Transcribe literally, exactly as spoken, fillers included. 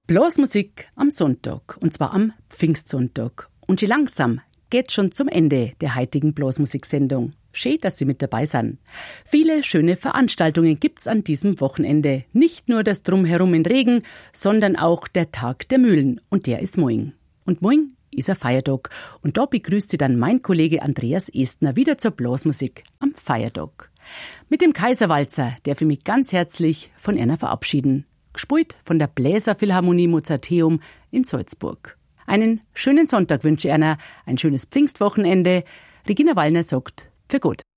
Blasmusik am Sonntag, und zwar am Pfingstsonntag. Und schon langsam geht's schon zum Ende der heutigen Blasmusiksendung. Schön, dass Sie mit dabei sind. Viele schöne Veranstaltungen gibt's an diesem Wochenende. Nicht nur das Drumherum in Regen, sondern auch der Tag der Mühlen. Und der ist morgen. Und morgen ist ein Feiertag. Und da begrüßt Sie dann mein Kollege Andreas Estner wieder zur Blasmusik am Feiertag. Mit dem Kaiserwalzer darf ich mich ganz herzlich von Erna verabschieden. Gespielt von der Bläserphilharmonie Mozarteum in Salzburg. Einen schönen Sonntag wünsche ich Erna, ein schönes Pfingstwochenende. Regina Wallner sagt, für gut.